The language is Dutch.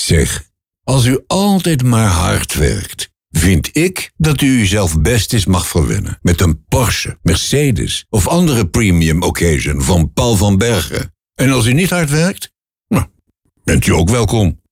Zeg, als u altijd maar hard werkt, vind ik dat u uzelf best eens mag verwennen met een Porsche, Mercedes of andere premium occasion van Paul van Bergen. En als u niet hard werkt, nou, bent u ook welkom.